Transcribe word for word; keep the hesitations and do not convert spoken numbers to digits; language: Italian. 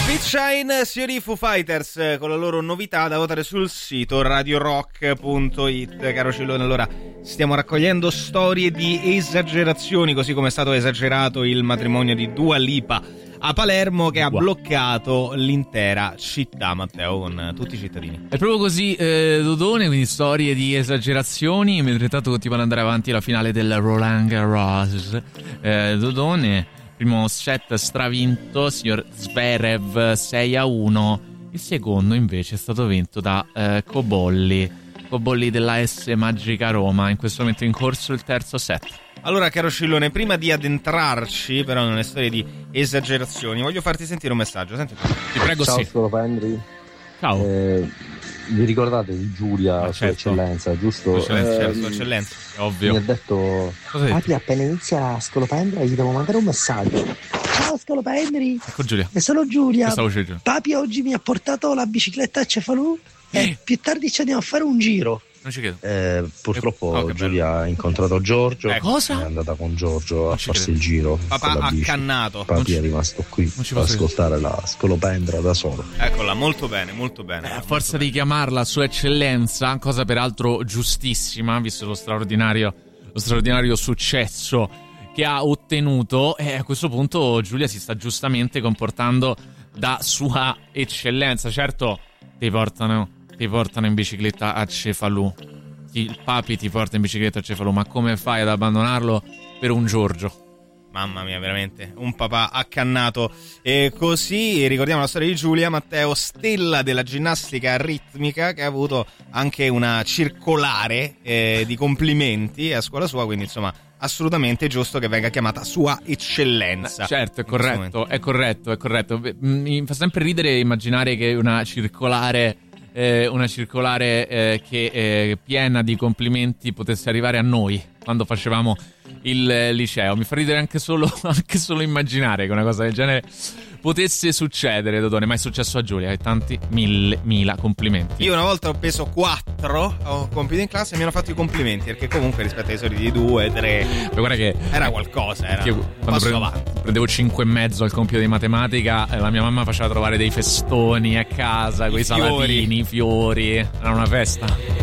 Shine, signori Foo Fighters, con la loro novità da votare sul sito radio rock punto it. Caro Cillone, allora stiamo raccogliendo storie di esagerazioni, così come è stato esagerato il matrimonio di Dua Lipa a Palermo, che ha wow. bloccato l'intera città, Matteo, con tutti i cittadini. È proprio così, eh, Dodone, quindi storie di esagerazioni, mentre intanto continua ad andare avanti la finale del Roland Garros. Eh, Dodone, primo set stravinto, signor Zverev, sei a uno. Il secondo invece è stato vinto da eh, Cobolli, Cobolli della S Magica Roma. In questo momento in corso il terzo set. Allora, caro Cillone, prima di addentrarci però nelle storie di esagerazioni, voglio farti sentire un messaggio. Senti. Ti prego. Ciao, sì. Scolopendri. Ciao. Eh, vi ricordate di Giulia, Ma Sua certo. Eccellenza, giusto? Sua Eccellenza, Eh, Sua Eccellenza. Ovvio. Mi ha detto: Papi, appena inizia la Scolopendra gli devo mandare un messaggio. Ciao Scolopendri. Ecco Giulia. E sono Giulia. Giulia. Papi oggi mi ha portato la bicicletta a Cefalù e Eh. più tardi ci andiamo a fare un giro. Non ci credo. Eh, purtroppo Oh, che Giulia ha incontrato Giorgio. Eh, cosa? È andata con Giorgio Non a ci farsi credo. il giro. Papà con la bici. accannato. Papi ci- è rimasto qui non ci per posso ascoltare la Scolopendra da solo. Eccola, molto bene, molto bene. Eh, a molto forza bene. di chiamarla Sua Eccellenza, cosa peraltro giustissima, visto lo straordinario, lo straordinario successo che ha ottenuto, e a questo punto Giulia si sta giustamente comportando da Sua Eccellenza. Certo, ti portano, ti portano in bicicletta a Cefalù. Il papi ti porta in bicicletta a Cefalù, ma come fai ad abbandonarlo per un Giorgio? Mamma mia, veramente un papà accannato. E così ricordiamo la storia di Giulia, Matteo, stella della ginnastica ritmica, che ha avuto anche una circolare eh, di complimenti a scuola sua, quindi insomma assolutamente giusto che venga chiamata Sua Eccellenza. Eh, certo, è in questo corretto, momento. è corretto, è corretto. Beh, mi fa sempre ridere immaginare che una circolare, eh, una circolare eh, che è piena di complimenti potesse arrivare a noi quando facevamo il eh, liceo. Mi fa ridere anche solo, anche solo immaginare che una cosa del genere potesse succedere, Dodone, ma è successo a Giulia e tanti mille, mila complimenti. Io una volta ho preso quattro, ho compito in classe e mi hanno fatto i complimenti, perché comunque rispetto ai soliti due, tre, Ma guarda che era qualcosa, era Io un quando passo pre- avanti. prendevo cinque e mezzo al compito di matematica, eh, la mia mamma faceva trovare dei festoni a casa, I quei fiori. salatini, i fiori, era una festa.